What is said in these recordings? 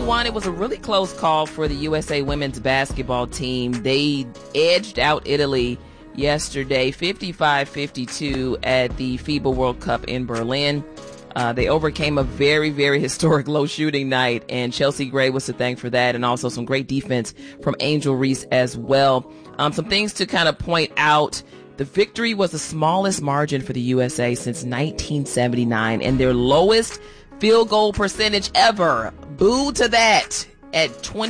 move on. It was a really close call for the USA women's basketball team. They edged out Italy yesterday, 55-52 at the FIBA World Cup in Berlin. They overcame a very, very historic low shooting night, and Chelsea Gray was to thank for that, and also some great defense from Angel Reese as well. Some things to kind of point out. The victory was the smallest margin for the USA since 1979, and their lowest field goal percentage ever. Boo to that at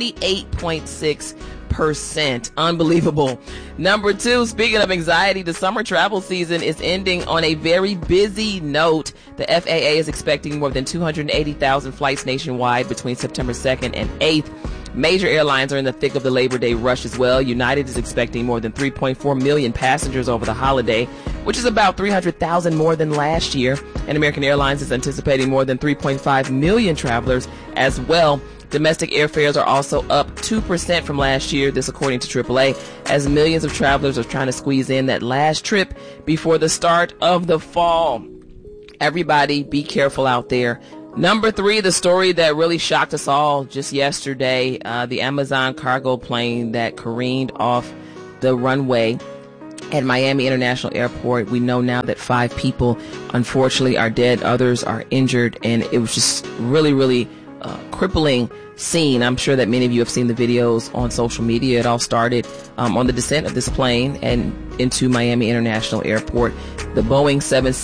28.6%. Unbelievable. Number 2, speaking of anxiety, the summer travel season is ending on a very busy note. The FAA is expecting more than 280,000 flights nationwide between September 2nd and 8th. Major airlines are in the thick of the Labor Day rush as well. United is expecting more than 3.4 million passengers over the holiday, which is about 300,000 more than last year. And American Airlines is anticipating more than 3.5 million travelers as well. Domestic airfares are also up 2% from last year, this according to AAA, as millions of travelers are trying to squeeze in that last trip before the start of the fall. Everybody be careful out there. Number 3, the story that really shocked us all just yesterday, the Amazon cargo plane that careened off the runway at Miami International Airport. We know now that 5 people, unfortunately, are dead. Others are injured, and it was just really, really crippling scene. I'm sure that many of you have seen the videos on social media. It all started on the descent of this plane and into Miami International Airport. The Boeing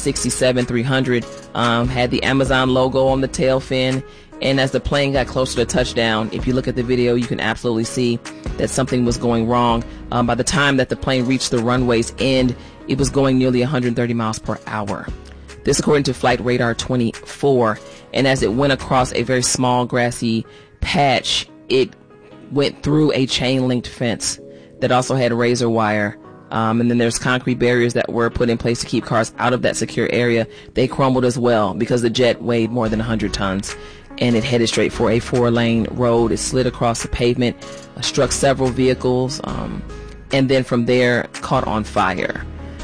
767-300 had the Amazon logo on the tail fin, and as the plane got closer to touchdown, if you look at the video, you can absolutely see that something was going wrong. By the time that the plane reached the runway's end, it was going nearly 130 miles per hour. This according to Flight Radar 24. And as it went across a very small grassy patch, it went through a chain-linked fence that also had razor wire. And then there's concrete barriers that were put in place to keep cars out of that secure area. They crumbled as well because the jet weighed more than 100 tons. And it headed straight for a 4-lane road. It slid across the pavement, struck several vehicles, and then from there caught on fire.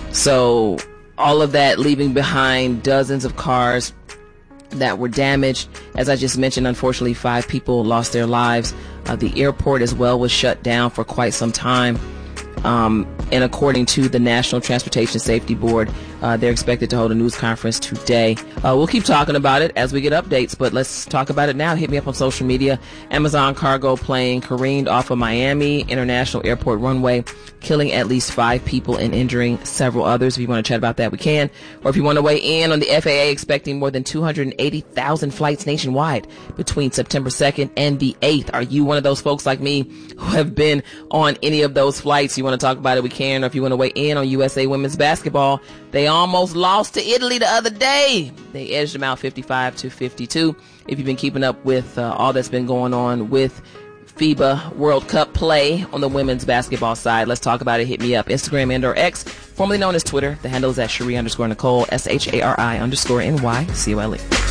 So all of that leaving behind dozens of cars that were damaged. As I just mentioned, unfortunately, 5 people lost their lives. The airport as well was shut down for quite some time. And according to the National Transportation Safety Board, they're expected to hold a news conference today. We'll keep talking about it as we get updates, but let's talk about it now. Hit me up on social media. Amazon cargo plane careened off of Miami International Airport runway, killing at least 5 people and injuring several others. If you want to chat about that, we can. Or if you want to weigh in on the FAA expecting more than 280,000 flights nationwide between September 2nd and the 8th. Are you one of those folks like me who have been on any of those flights? You want to talk about it, we can. Or if you want to weigh in on USA women's basketball, they almost lost to Italy the other day. They edged them out 55-52. If you've been keeping up with all that's been going on with FIBA World Cup play on the women's basketball side, let's talk about it. Hit me up. Instagram and/or X, formerly known as Twitter. The handle is at Shari_Nicole, SHARI_NYCOLE.